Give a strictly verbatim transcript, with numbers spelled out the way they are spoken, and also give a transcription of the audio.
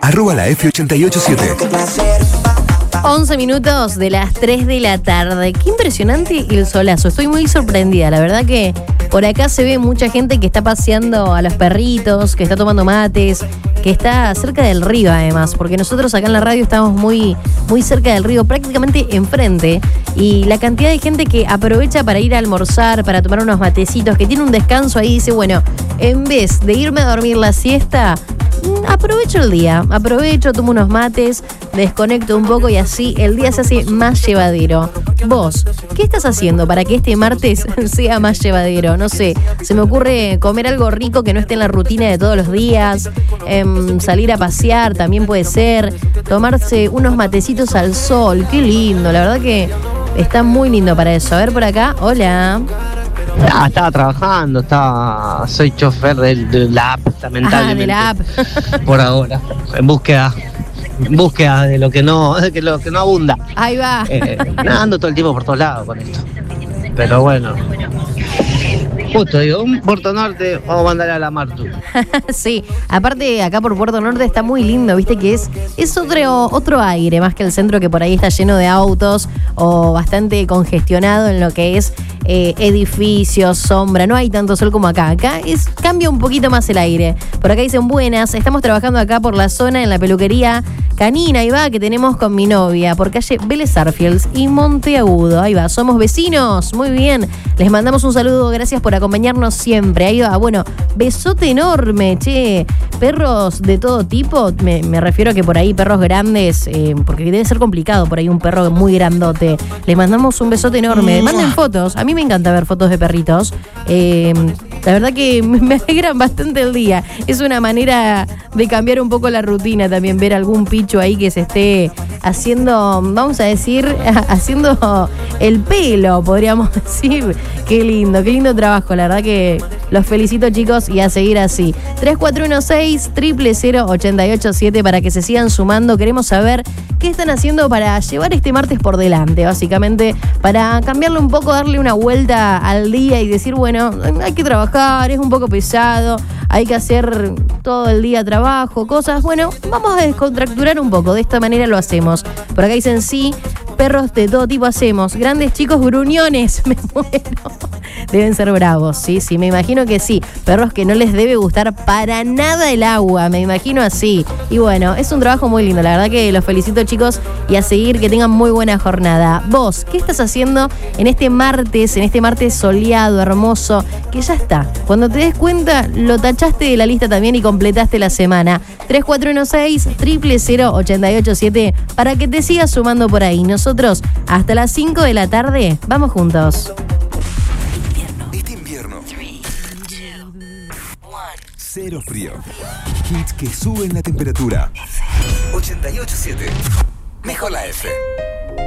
arroba la F ochenta y ocho siete. once minutos de las tres de la tarde. Qué impresionante el solazo. Estoy muy sorprendida. La verdad que por acá se ve mucha gente que está paseando a los perritos, que está tomando mates, que está cerca del río además, porque nosotros acá en la radio estamos muy, muy cerca del río, prácticamente enfrente. Y la cantidad de gente que aprovecha para ir a almorzar, para tomar unos matecitos, que tiene un descanso ahí y dice, bueno, en vez de irme a dormir la siesta, aprovecho el día, aprovecho, tomo unos mates, desconecto un poco y así el día se hace más llevadero. Vos, ¿qué estás haciendo para que este martes sea más llevadero? No sé, se me ocurre comer algo rico que no esté en la rutina de todos los días, eh, salir a pasear también puede ser, tomarse unos matecitos al sol, qué lindo, la verdad que está muy lindo para eso. A ver por acá, hola. Ah, estaba trabajando, estaba, soy chofer de, de la app, lamentablemente. Ah, de la app. Por ahora, en búsqueda, en búsqueda de lo que no, de lo que no abunda. Ahí va. Eh, ando todo el tiempo por todos lados con esto. Pero bueno. Justo digo, un Puerto Norte, vamos a mandar a la Martu. Sí, aparte acá por Puerto Norte está muy lindo, viste que es, es otro, otro aire, más que el centro que por ahí está lleno de autos o bastante congestionado en lo que es eh, edificios, sombra, no hay tanto sol como acá. Acá es, cambia un poquito más el aire. Por acá dicen buenas, estamos trabajando acá por la zona en la peluquería canina, ahí va, que tenemos con mi novia, por calle Vélez Arfiels y Monteagudo, ahí va, somos vecinos, muy bien, les mandamos un saludo, gracias por acompañarnos siempre, ahí va, bueno, besote enorme, che, perros de todo tipo, me, me refiero a que por ahí perros grandes, eh, porque debe ser complicado por ahí un perro muy grandote, les mandamos un besote enorme, manden fotos, a mí me encanta ver fotos de perritos, eh, la verdad que me alegran bastante el día, es una manera de cambiar un poco la rutina también, ver algún picho ahí que se esté haciendo, vamos a decir, haciendo el pelo, podríamos decir. Qué lindo, qué lindo trabajo, la verdad que los felicito, chicos, y a seguir así. tres cuatro uno seis, cero cero cero, ocho ocho siete para que se sigan sumando. Queremos saber qué están haciendo para llevar este martes por delante, básicamente, para cambiarle un poco, darle una vuelta al día y decir, bueno, hay que trabajar, es un poco pesado, hay que hacer todo el día trabajo, cosas. Bueno, vamos a descontracturar un poco, de esta manera lo hacemos. Por acá dicen sí, perros de todo tipo hacemos, grandes chicos gruñones, me muero. Deben ser bravos, sí, sí, me imagino que sí. Perros que no les debe gustar para nada el agua, me imagino así. Y bueno, es un trabajo muy lindo, la verdad que los felicito, chicos, y a seguir, que tengan muy buena jornada. Vos, ¿qué estás haciendo en este martes, en este martes soleado, hermoso, que ya está? Cuando te des cuenta, lo tachaste de la lista también y completaste la semana. tres cuatro uno seis, cero cero cero, ocho ocho siete para que te sigas sumando por ahí. Nosotros, hasta las cinco de la tarde, vamos juntos. Este invierno, cero frío. Hits que suben la temperatura. ochenta y ocho siete. Mejor la F.